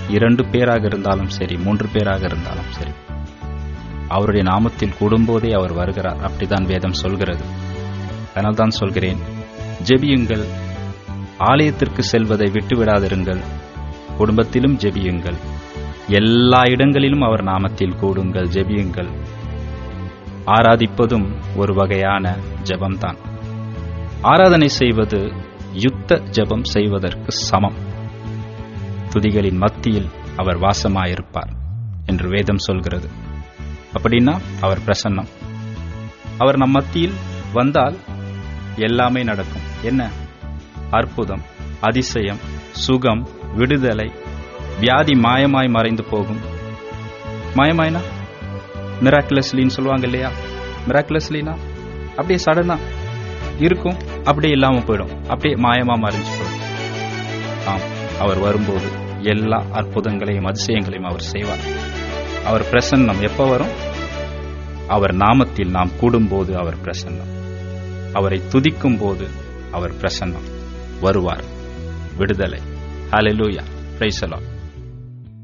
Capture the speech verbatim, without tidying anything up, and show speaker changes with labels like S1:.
S1: இரண்டு பேராக இருந்தாலும் சரி, மூன்று பேராக இருந்தாலும் சரி, அவருடைய நாமத்தில் கூடும்போதே அவர் வருகிறார். அப்படிதான் வேதம் சொல்கிறது. அதனால்தான் சொல்கிறேன், ஜெபியுங்கள், ஆலயத்திற்கு செல்வதை விட்டுவிடாதிருங்கள், குடும்பத்திலும் ஜெபியுங்கள், எல்லா இடங்களிலும் அவர் நாமத்தில் கூடுங்கள், ஜெபியுங்கள். ஆராதிப்பதும் ஒரு வகையான ஜெபம்தான். ஆராதனை செய்வது யுத்த ஜெபம் செய்வதற்கு சமம். துதிகளின் மத்தியில் அவர் வாசமாயிருப்பார் என்று வேதம் சொல்கிறது. அப்படின்னா அவர் பிரசன்னம். அவர் நம் மத்தியில் வந்தால் எல்லாமே நடக்கும். என்ன? அற்புதம், அதிசயம், சுகம், விடுதலை, வியாதி மாயமாய் மறைந்து போகும். மாயமாய்னா மிராக்குலஸ்லின்னு சொல்லுவாங்க இல்லையா? மிராக்குலஸ்லினா அப்படியே சடனா இருக்கும், அப்படியே இல்லாம போயிடும், அப்படியே மாயமா மறைஞ்சு போயிடும். ஆம், அவர் வரும்போது எல்லா அற்புதங்களையும் அதிசயங்களையும் அவர் செய்வார். அவர் பிரசன்னம் எப்ப வரும்? அவர் நாமத்தில் நாம் கூடும்போது அவர் பிரசன்னம். அவரை துதிக்கும் போது அவர் பிரசன்னம் வருவார். விடுதலை. ஹல்லேலூயா. Praise the Lord.